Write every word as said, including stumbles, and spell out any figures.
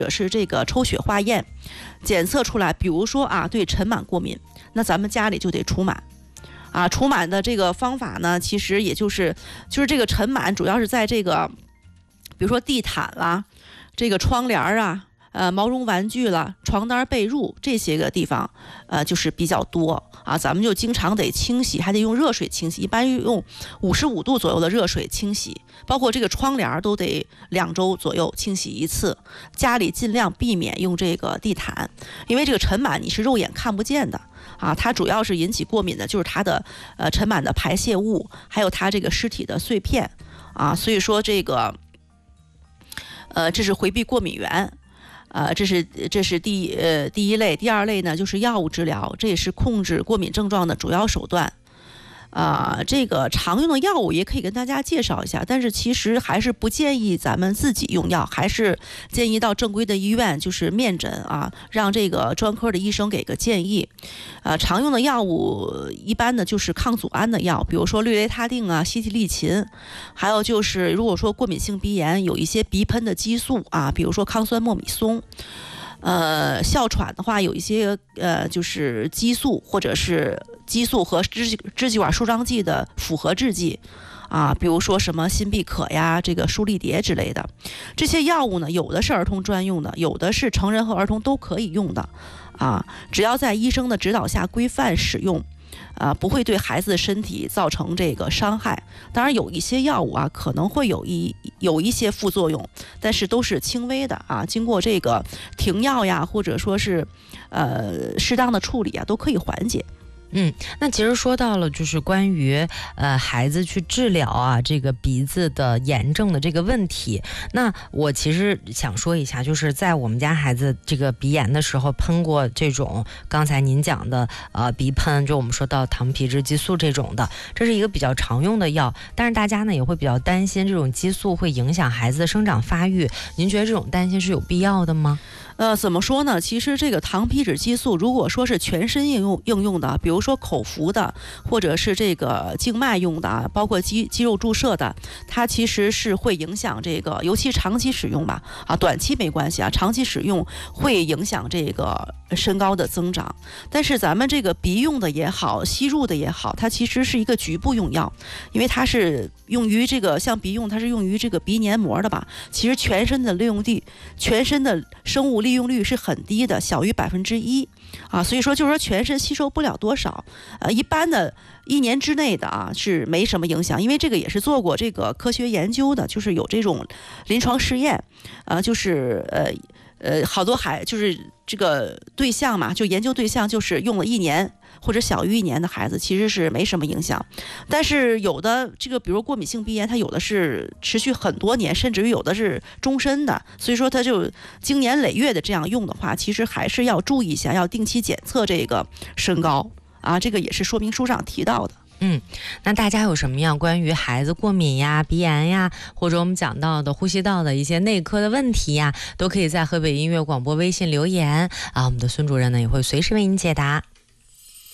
者是这个抽血化验检测出来，比如说啊对尘螨过敏，那咱们家里就得除螨。啊，除螨的这个方法呢，其实也就是就是这个尘螨主要是在这个，比如说地毯啦、这个窗帘啊、呃毛绒玩具啦、床单被褥这些个地方，呃就是比较多啊，咱们就经常得清洗，还得用热水清洗，一般用五十五度左右的热水清洗，包括这个窗帘都得两周左右清洗一次。家里尽量避免用这个地毯，因为这个尘螨你是肉眼看不见的。啊，它主要是引起过敏的，就是它的呃尘螨的排泄物，还有它这个尸体的碎片啊，所以说这个呃这是回避过敏源，呃这是这是第呃第一类，第二类呢就是药物治疗，这也是控制过敏症状的主要手段。啊、呃，这个常用的药物也可以跟大家介绍一下，但是其实还是不建议咱们自己用药，还是建议到正规的医院，就是面诊啊，让这个专科的医生给个建议。呃，常用的药物一般的就是抗组胺的药，比如说氯雷他定啊、西替利嗪，还有就是如果说过敏性鼻炎，有一些鼻喷的激素啊，比如说抗酸莫米松。呃，哮喘的话，有一些呃，就是激素或者是激素和支支气管舒张剂的复合制剂啊，比如说什么辛必可呀、这个舒利蝶之类的。这些药物呢，有的是儿童专用的，有的是成人和儿童都可以用的啊，只要在医生的指导下规范使用。啊，不会对孩子的身体造成这个伤害。当然，有一些药物啊，可能会有一有一些副作用，但是都是轻微的啊。经过这个停药呀，或者说是呃适当的处理啊，都可以缓解。 嗯，那其实说到了就是关于呃孩子去治疗啊这个鼻子的炎症的这个问题，那我其实想说一下，就是在我们家孩子这个鼻炎的时候喷过这种刚才您讲的呃鼻喷，就我们说到糖皮质激素这种的，这是一个比较常用的药，但是大家呢也会比较担心这种激素会影响孩子的生长发育，您觉得这种担心是有必要的吗？ 呃，怎么说呢？其实这个糖皮质激素，如果说是全身应用应用的，比如说口服的，或者是这个静脉用的，包括肌肌肉注射的，它其实是会影响这个，尤其长期使用吧，啊，短期没关系啊，长期使用会影响这个身高的增长。但是咱们这个鼻用的也好，吸入的也好，它其实是一个局部用药，因为它是用于这个像鼻用，它是用于这个鼻黏膜的吧。其实全身的利用率，全身的生物利用率是很低的，小于百分之一啊。所以说，就是说全身吸收不了多少，呃，一般的一年之内的啊是没什么影响，因为这个也是做过这个科学研究的，就是有这种临床试验，呃，就是呃。呃，好多孩就是这个对象嘛，就研究对象就是用了一年或者小于一年的孩子，其实是没什么影响。但是有的这个，比如过敏性鼻炎，它有的是持续很多年，甚至于有的是终身的。所以说，它就经年累月的这样用的话，其实还是要注意一下，要定期检测这个身高啊，这个也是说明书上提到的。 嗯，那大家有什么样关于孩子过敏呀、鼻炎呀，或者我们讲到的呼吸道的一些内科的问题呀，都可以在河北音乐广播微信留言啊，我们的孙主任呢也会随时为您解答。